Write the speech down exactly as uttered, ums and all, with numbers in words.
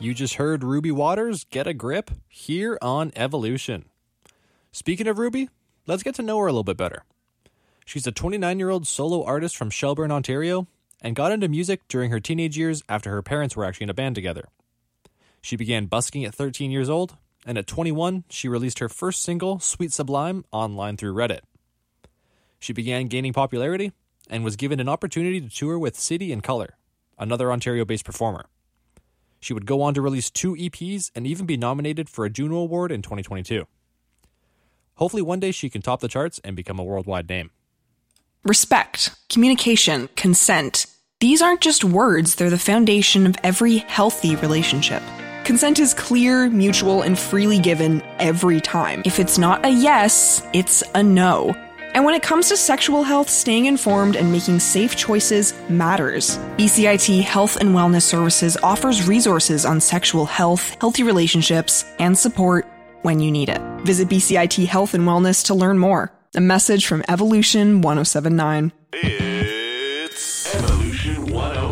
You just heard Ruby Waters, Get a Grip, here on Evolution. Speaking of Ruby, let's get to know her a little bit better. She's a twenty-nine-year-old solo artist from Shelburne, Ontario, and got into music during her teenage years after her parents were actually in a band together. She began busking at thirteen years old, and at twenty-one, she released her first single, Sweet Sublime, online through Reddit. She began gaining popularity and was given an opportunity to tour with City and Colour, another Ontario-based performer. She would go on to release two E Ps and even be nominated for a Juno Award in twenty twenty-two. Hopefully one day she can top the charts and become a worldwide name. Respect, communication, consent. These aren't just words, they're the foundation of every healthy relationship. Consent is clear, mutual, and freely given every time. If it's not a yes, it's a no. And when it comes to sexual health, staying informed and making safe choices matters. B C I T Health and Wellness Services offers resources on sexual health, healthy relationships, and support when you need it. Visit B C I T Health and Wellness to learn more. A message from Evolution one oh seven point nine. It's Evolution one oh